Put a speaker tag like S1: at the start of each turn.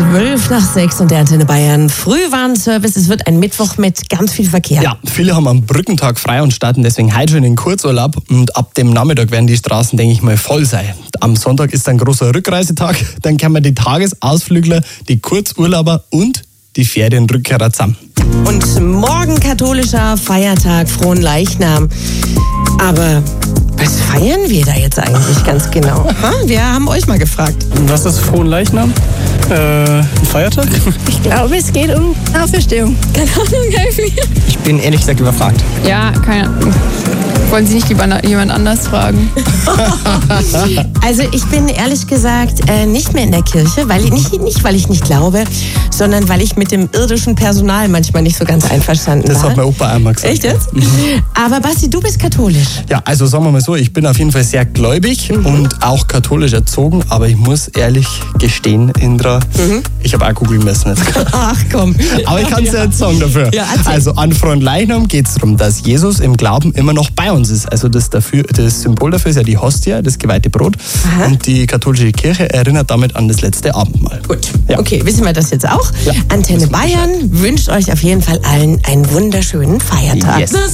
S1: 5:12 und der Antenne Bayern Frühwarnservice. Es wird ein Mittwoch mit ganz viel Verkehr.
S2: Ja, viele haben am Brückentag frei und starten deswegen heute schon in den Kurzurlaub. Und ab dem Nachmittag werden die Straßen, denke ich mal, voll sein. Am Sonntag ist ein großer Rückreisetag. Dann kommen die Tagesausflügler, die Kurzurlauber und die Ferienrückkehrer zusammen.
S1: Und morgen katholischer Feiertag, Fronleichnam. Aber was feiern wir da jetzt eigentlich ganz genau? Wir haben euch mal gefragt.
S3: Was ist Fronleichnam? Ein Feiertag?
S4: Ich glaube, es geht um Auferstehung. Keine Ahnung, helf mir.
S5: Ich bin ehrlich gesagt überfragt.
S4: Ja, keine Ahnung. Wollen Sie nicht lieber jemand anders fragen?
S1: Also ich bin ehrlich gesagt nicht mehr in der Kirche, weil ich nicht weil ich nicht glaube, sondern weil ich mit dem irdischen Personal manchmal nicht so ganz einverstanden
S2: Das
S1: war.
S2: hat mein Opa einmal gesagt.
S1: Echt jetzt? Aber Basti, du bist katholisch.
S2: Ja, also sagen wir mal so, ich bin auf jeden Fall sehr gläubig und auch katholisch erzogen, aber ich muss ehrlich gestehen, Indra, ich habe auch googeln müssen jetzt.
S1: Ach komm.
S2: Aber ich kann es ja jetzt sagen dafür.
S1: Ja, erzähl.
S2: Also an Fronleichnam geht es darum, dass Jesus im Glauben immer noch bei uns ist. Also das Symbol dafür ist ja die Hostie, das geweihte Brot.
S1: Aha.
S2: Und die katholische Kirche erinnert damit an das letzte Abendmahl.
S1: Gut,
S2: Ja.
S1: okay, wissen wir das jetzt auch?
S2: Ja.
S1: Antenne Bayern wünscht euch auf jeden Fall allen einen wunderschönen Feiertag.
S2: Yes.